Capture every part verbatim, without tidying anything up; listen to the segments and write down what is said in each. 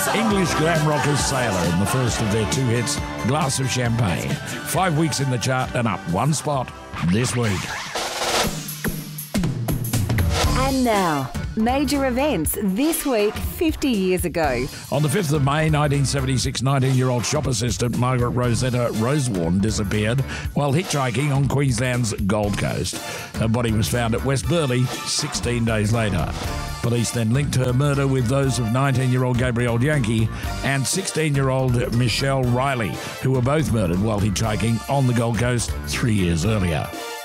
English glam rockers Sailor in the first of their two hits, Glass of Champagne. Five weeks in the chart and up one spot this week. And now, major events this week fifty years ago. On the fifth of May nineteen seventy-six, nineteen-year-old shop assistant Margaret Rosetta Rosewarne disappeared while hitchhiking on Queensland's Gold Coast. Her body was found at West Burleigh sixteen days later. Police then linked her murder with those of nineteen-year-old Gabrielle Yankee and sixteen-year-old Michelle Riley, who were both murdered while hitchhiking on the Gold Coast three years earlier.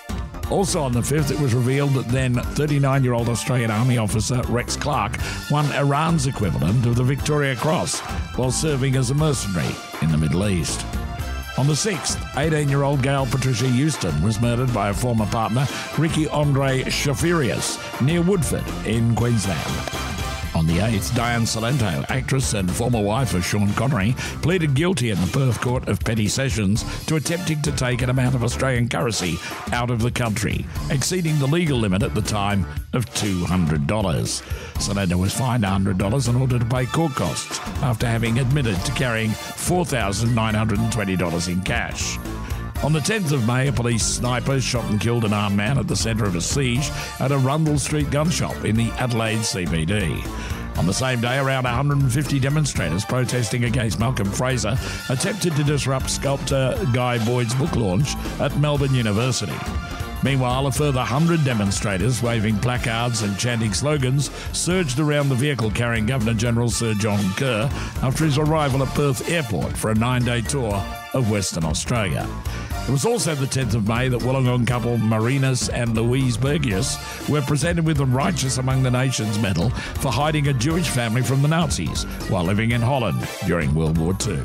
Also on the fifth, it was revealed that then thirty-nine-year-old Australian Army officer Rex Clark won Iran's equivalent of the Victoria Cross while serving as a mercenary in the Middle East. On the sixth, eighteen-year-old Gail Patricia Houston was murdered by her former partner Ricky Andre Shafirius near Woodford in Queensland. On the eighth, Diane Salento, actress and former wife of Sean Connery, pleaded guilty in the Perth Court of Petty Sessions to attempting to take an amount of Australian currency out of the country, exceeding the legal limit at the time of two hundred dollars. Salento was fined one hundred dollars in order to pay court costs after having admitted to carrying four thousand nine hundred twenty dollars in cash. On the tenth of May, a police sniper shot and killed an armed man at the centre of a siege at a Rundle Street gun shop in the Adelaide C B D. On the same day, around one hundred fifty demonstrators protesting against Malcolm Fraser attempted to disrupt sculptor Guy Boyd's book launch at Melbourne University. Meanwhile, a further one hundred demonstrators waving placards and chanting slogans surged around the vehicle carrying Governor-General Sir John Kerr after his arrival at Perth Airport for a nine-day tour of Western Australia. It was also the tenth of May that Wollongong couple Marinus and Louise Bergius were presented with the Righteous Among the Nations medal for hiding a Jewish family from the Nazis while living in Holland during World War Two.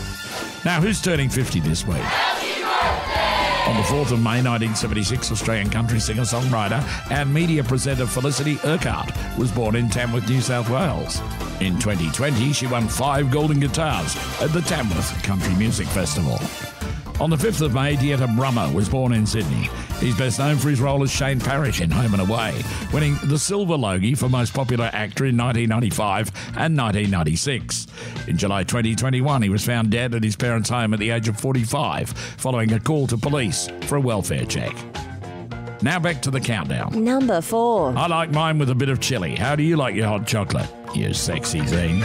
Now, who's turning fifty this week? On the fourth of May nineteen seventy-six, Australian country singer-songwriter and media presenter Felicity Urquhart was born in Tamworth, New South Wales. In twenty twenty, she won five golden guitars at the Tamworth Country Music Festival. On the fifth of May, Dieter Brummer was born in Sydney. He's best known for his role as Shane Parrish in Home and Away, winning the Silver Logie for Most Popular Actor in nineteen ninety-five and nineteen ninety-six. In July twenty twenty-one, he was found dead at his parents' home at the age of forty-five, following a call to police for a welfare check. Now back to the countdown. Number four. I like mine with a bit of chili. How do you like your hot chocolate, you sexy thing?